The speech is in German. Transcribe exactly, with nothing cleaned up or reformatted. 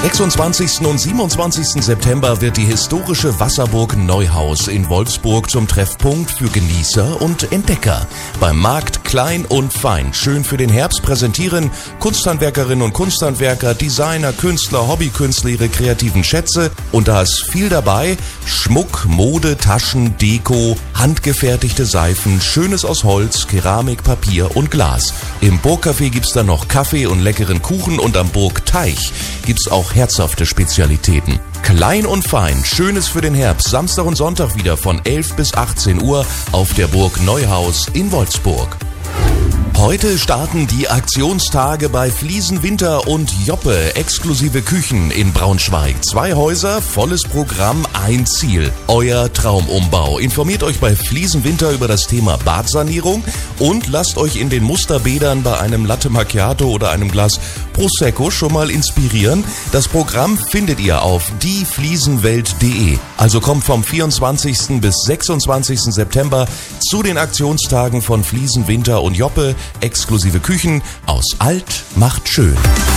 sechsundzwanzigsten und siebenundzwanzigsten September wird die historische Wasserburg Neuhaus in Wolfsburg zum Treffpunkt für Genießer und Entdecker. Beim Markt Klein und Fein, schön für den Herbst, präsentieren Kunsthandwerkerinnen und Kunsthandwerker, Designer, Künstler, Hobbykünstler ihre kreativen Schätze. Und da ist viel dabei: Schmuck, Mode, Taschen, Deko, handgefertigte Seifen, Schönes aus Holz, Keramik, Papier und Glas. Im Burgcafé gibt's dann noch Kaffee und leckeren Kuchen und am Burgteich gibt's auch herzhafte Spezialitäten. Klein und Fein, Schönes für den Herbst, Samstag und Sonntag wieder von elf bis achtzehn Uhr auf der Burg Neuhaus in Wolfsburg. Heute starten die Aktionstage bei Fliesen Winter und Joppe, exklusive Küchen in Braunschweig. Zwei Häuser, volles Programm, ein Ziel: euer Traumumbau. Informiert euch bei Fliesen Winter über das Thema Badsanierung und lasst euch in den Musterbädern bei einem Latte Macchiato oder einem Glas Prosecco schon mal inspirieren. Das Programm findet ihr auf die fliesenwelt punkt de. Also kommt vom vierundzwanzigsten bis sechsundzwanzigsten September zu den Aktionstagen von Fliesen Winter und Joppe, exklusive Küchen aus Alt macht schön.